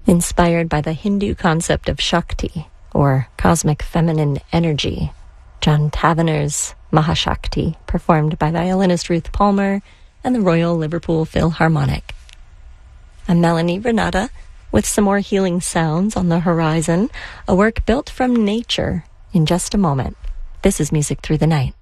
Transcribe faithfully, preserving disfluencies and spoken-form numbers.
Inspired by the Hindu concept of Shakti, or cosmic feminine energy, John Tavener's Mahashakti, performed by violinist Ruth Palmer and the Royal Liverpool Philharmonic. I'm Melanie Renata, with some more healing sounds on the horizon, a work built from nature in just a moment. This is Music Through the Night.